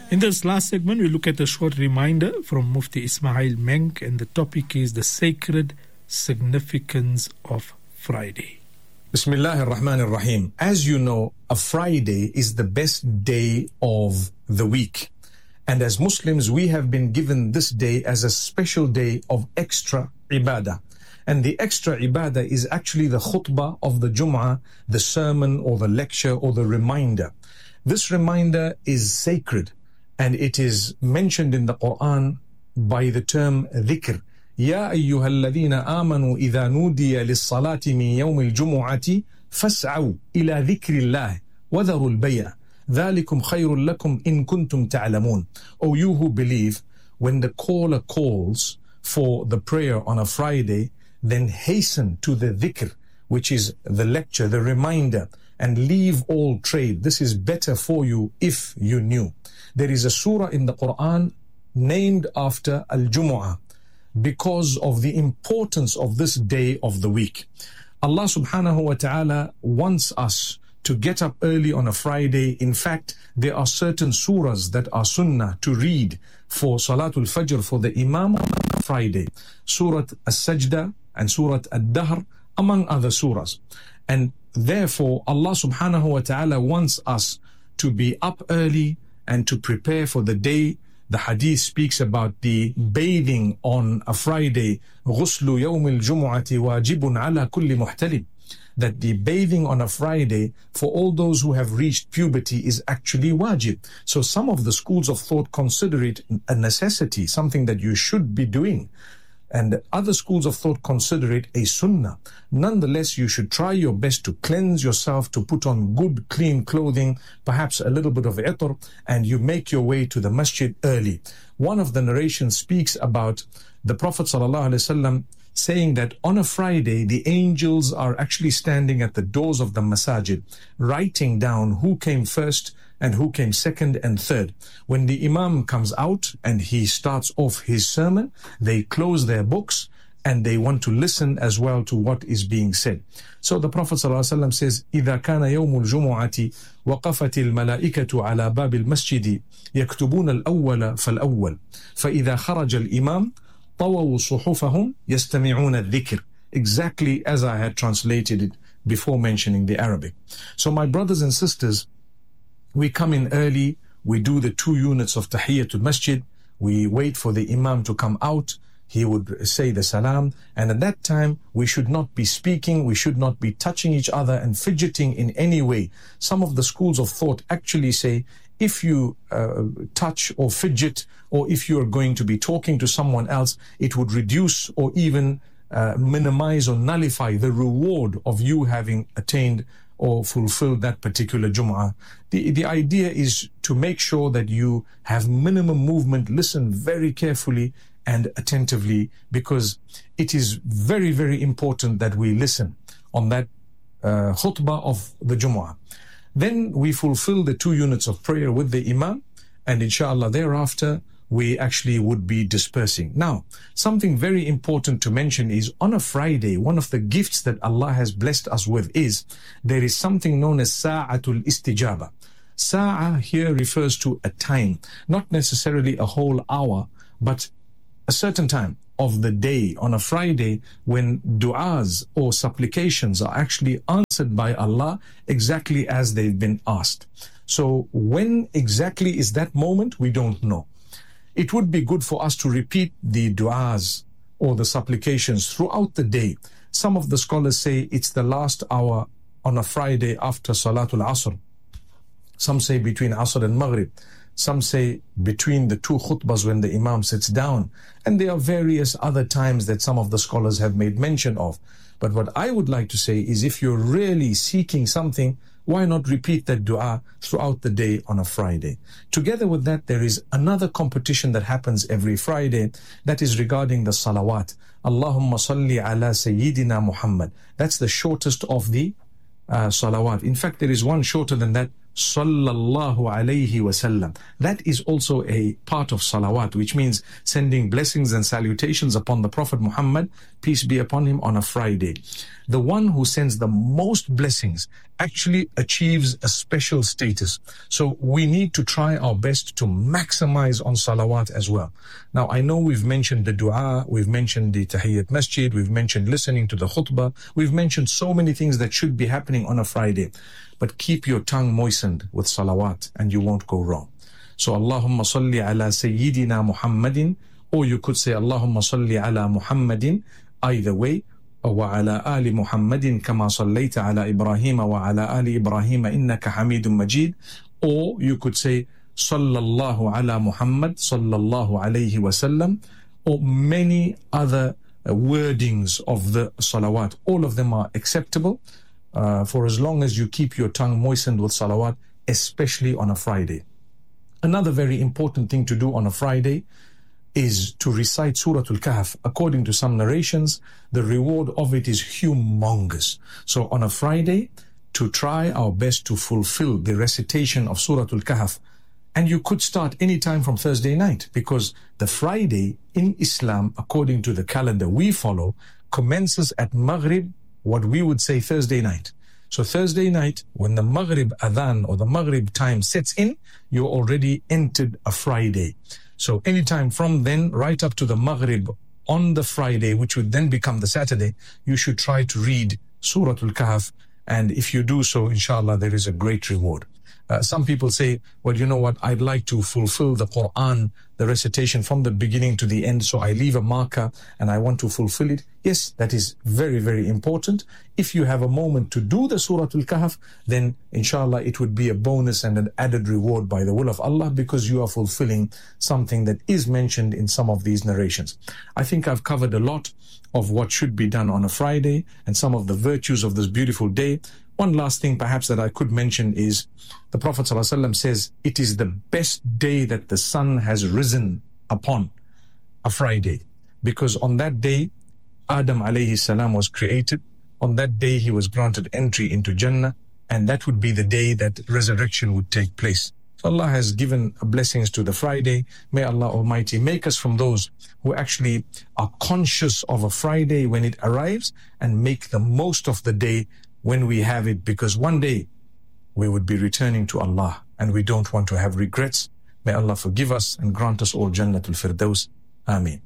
In this last segment, we look at a short reminder from Mufti Ismail Menk, and the topic is the sacred significance of Friday. Bismillah ar-Rahman ar-Rahim. As you know, a Friday is the best day of the week. And as Muslims, we have been given this day as a special day of extra ibadah. And the extra ibadah is actually the khutbah of the Jum'ah, the sermon or the lecture or the reminder. This reminder is sacred, and it is mentioned in the Quran by the term dhikr. يا أيها الذين آمنوا إذا نودي للصلاة من يوم الجمعة فاسعوا إلى ذكر الله وذروا البيع ذلكم خير لكم إن كنتم تعلمون. O you who believe, when the caller calls for the prayer on a Friday, then hasten to the dhikr, which is the lecture, the reminder, and leave all trade. This is better for you if you knew. There is a surah in the Quran named after Al-Jumu'ah because of the importance of this day of the week. Allah subhanahu wa ta'ala wants us to get up early on a Friday. In fact, there are certain surahs that are sunnah to read for Salatul Fajr for the Imam on Friday. Surah As-Sajda and Surah Ad-Dahr, among other surahs. And therefore, Allah subhanahu wa ta'ala wants us to be up early and to prepare for the day. The hadith speaks about the bathing on a Friday. غُسْلُ يَوْمِ الْجُمُعَةِ وَاجِبٌ عَلَى كُلِّ مُحْتَلِمٍ. That the bathing on a Friday for all those who have reached puberty is actually wajib. So some of the schools of thought consider it a necessity, something that you should be doing. And other schools of thought consider it a sunnah. Nonetheless, you should try your best to cleanse yourself, to put on good, clean clothing, perhaps a little bit of itar, and you make your way to the masjid early. One of the narrations speaks about the Prophet ﷺ saying that on a Friday, the angels are actually standing at the doors of the masajid, writing down who came first and who came second and third. When the Imam comes out and he starts off his sermon, they close their books and they want to listen as well to what is being said. So the Prophet ﷺ says, إِذَا كَانَ يَوْمُ الْجُمُعَةِ وَقَفَتِ الْمَلَائِكَةُ عَلَى بَابِ الْمَسْجِدِ يَكْتُبُونَ الْأَوَّلَ فَالْأَوَّلِ فَإِذَا خَرَجَ الْإِمَامِ طَوَوْا صُحُفَهُمْ يَسْتَمِعُونَ الذِّكْرِ. Exactly as I had translated it before mentioning the Arabic. So my brothers and sisters, we come in early, we do the 2 units of Tahiyyatul Masjid, we wait for the Imam to come out, he would say the salam, and at that time we should not be speaking, we should not be touching each other and fidgeting in any way. Some of the schools of thought actually say, if you touch or fidget, or if you are going to be talking to someone else, it would reduce or even minimize or nullify the reward of you having attained or fulfilled that particular Jum'ah. The idea is to make sure that you have minimum movement, listen very carefully and attentively, because it is very, very important that we listen on that khutbah of the Jum'ah. Then we fulfill the 2 units of prayer with the Imam, and inshallah thereafter we actually would be dispersing. Now, something very important to mention is on a Friday, one of the gifts that Allah has blessed us with is there is something known as Sa'atul Istijaba. Sa'a here refers to a time, not necessarily a whole hour, but a certain time of the day on a Friday when du'as or supplications are actually answered by Allah exactly as they've been asked. So when exactly is that moment, we don't know. It would be good for us to repeat the du'as or the supplications throughout the day. Some of the scholars say it's the last hour on a Friday after Salatul Asr. Some say between Asr and Maghrib. Some say between the 2 khutbahs when the Imam sits down. And there are various other times that some of the scholars have made mention of. But what I would like to say is if you're really seeking something, why not repeat that dua throughout the day on a Friday? Together with that, there is another competition that happens every Friday that is regarding the salawat. Allahumma salli ala Sayyidina Muhammad. That's the shortest of the salawat. In fact, there is one shorter than that. Sallallahu alayhi wasallam. That is also a part of salawat, which means sending blessings and salutations upon the Prophet Muhammad, peace be upon him, on a Friday. the one who sends the most blessings actually achieves a special status. So we need to try our best to maximize on salawat as well. Now, I know we've mentioned the dua, we've mentioned the tahiyyat masjid, we've mentioned listening to the khutbah, we've mentioned so many things that should be happening on a Friday. But keep your tongue moistened with salawat and you won't go wrong. So Allahumma salli ala Sayyidina Muhammadin, or you could say Allahumma salli ala Muhammadin, either way. وعلى آل محمد كما صليت على إبراهيم وعلى آل إبراهيم إنك حميد مجيد, or you could say صلى الله على محمد صلى الله عليه وسلم, or many other wordings of the salawat. All of them are acceptable for as long as you keep your tongue moistened with salawat, especially on a Friday. Another very important thing to do on a Friday is to recite Surah Al-Kahf. According to some narrations, the reward of it is humongous. So on a Friday, to try our best to fulfill the recitation of Surah Al-Kahf. And you could start any time from Thursday night, because the Friday in Islam, according to the calendar we follow, commences at Maghrib, what we would say Thursday night. So Thursday night, when the Maghrib adhan or the Maghrib time sets in, you're already entered a Friday. So anytime from then right up to the Maghrib on the Friday, which would then become the Saturday, you should try to read Surah Al-Kahf. And if you do so, inshallah, there is a great reward. Some people say, well, you know what, I'd like to fulfill the Quran, the recitation from the beginning to the end, so I leave a marker and I want to fulfill it. Yes, that is very, very important. If you have a moment to do the Surah Al-Kahf, then inshallah it would be a bonus and an added reward by the will of Allah, because you are fulfilling something that is mentioned in some of these narrations. I think I've covered a lot of what should be done on a Friday and some of the virtues of this beautiful day. One last thing perhaps that I could mention is the Prophet ﷺ says it is the best day that the sun has risen upon, a Friday, because on that day Adam alayhi salam was created. On that day he was granted entry into Jannah, and that would be the day that resurrection would take place. So Allah has given blessings to the Friday. May Allah Almighty make us from those who actually are conscious of a Friday when it arrives and make the most of the day when we have it, because one day we would be returning to Allah and we don't want to have regrets. May Allah forgive us and grant us all Jannatul Firdaus. Ameen.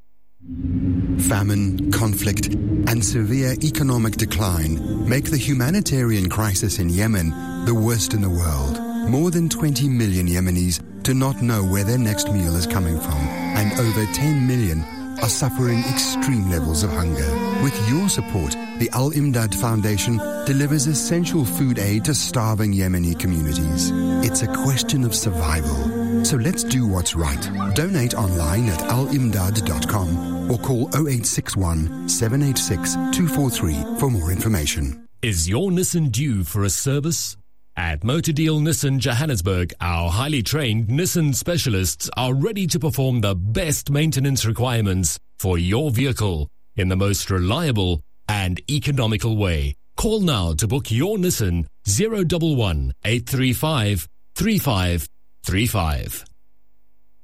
Famine, conflict, and severe economic decline make the humanitarian crisis in Yemen the worst in the world. More than 20 million Yemenis do not know where their next meal is coming from, and over 10 million are suffering extreme levels of hunger. With your support, the Al-Imdad Foundation delivers essential food aid to starving Yemeni communities. It's a question of survival. So let's do what's right. Donate online at alimdad.com or call 0861 786 243 for more information. Is your Nissan due for a service? At Motor Deal Nissan Johannesburg, our highly trained Nissan specialists are ready to perform the best maintenance requirements for your vehicle in the most reliable and economical way. Call now to book your Nissan 011 835 3535.